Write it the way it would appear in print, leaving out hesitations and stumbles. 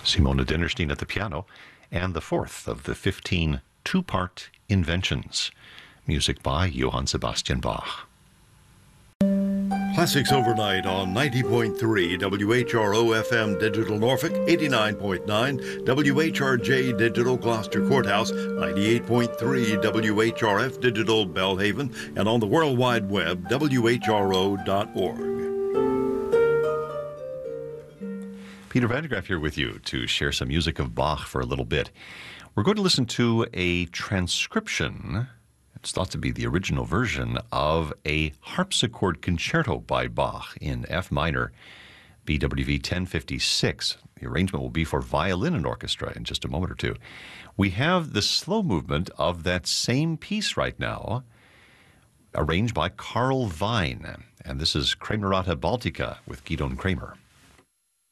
Simona Dinnerstein at the piano, and the fourth of the 15 two-part inventions. Music by Johann Sebastian Bach. Classics Overnight on 90.3 WHRO FM Digital Norfolk, 89.9 WHRJ Digital Gloucester Courthouse, 98.3 WHRF Digital Belhaven, and on the World Wide Web, WHRO.org. Peter Van de Graaff here with you to share some music of Bach for a little bit. We're going to listen to a transcription. It's thought to be the original version of a harpsichord concerto by Bach in F minor, BWV 1056. The arrangement will be for violin and orchestra in just a moment or two. We have the slow movement of that same piece right now, arranged by Carl Vine. And this is Kramerata Baltica with Gidon Kramer.